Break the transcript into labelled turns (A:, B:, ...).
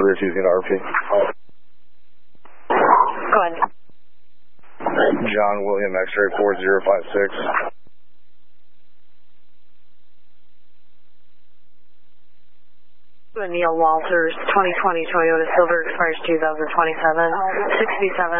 A: rear using RP.
B: Go ahead.
A: John William X-ray 4056.
B: Neil Walters, 2020 Toyota Silver, expires 2027, 67.